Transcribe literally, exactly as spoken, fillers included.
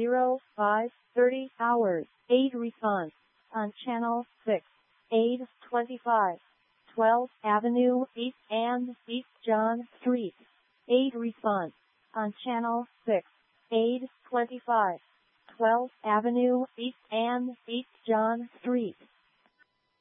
zero five thirty hours. Aid response on channel six. Aid twenty-five. twelfth Avenue East and East John Street. Aid response on channel six. Aid twenty-five. twelfth Avenue East and East John Street.